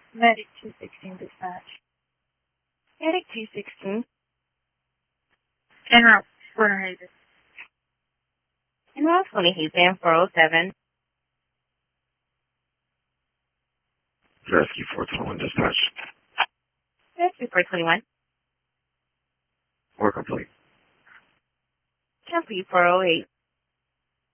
Medic 216 dispatch. Medic 216. En route, Fort Haven. En route, Fort Haven, 407. Rescue 421 dispatch. Rescue 421. Work complete. Complete 408.